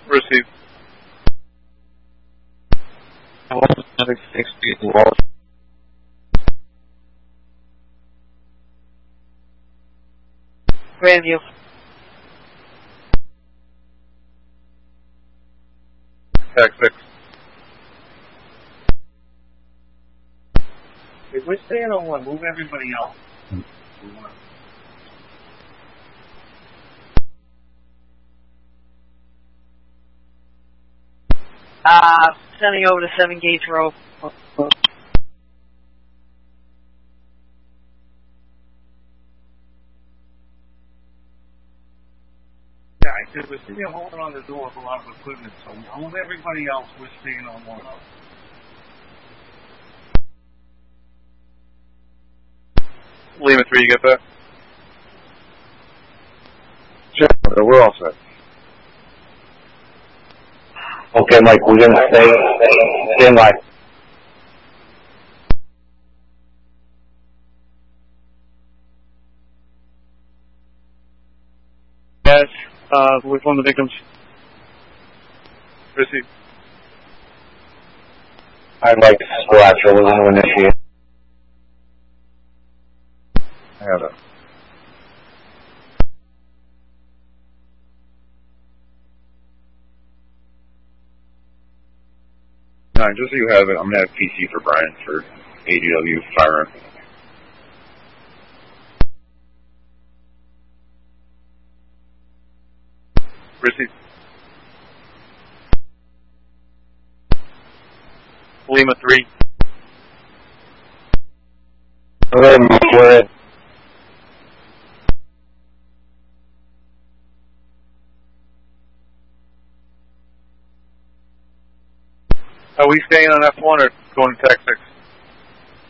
Receive. Grandview. Tag 6. If we're staying on one, move everybody else. Sending over to 7 Gates Row. Yeah, I said we're sitting here holding on the door with a lot of equipment, so move everybody else, we're staying on one. Lima 3, you get that? Sure, we're all set. Okay, Mike, we're going to stay in line. Yes, with one of the victims. Receive. I'd like to splash. We're going to initiate. I have it. Just so you have it, I'm going to have PC for Brian for ADW firearm. Receive. Lima 3. Okay, we're in. Are we staying on F1 or going to Tag 6?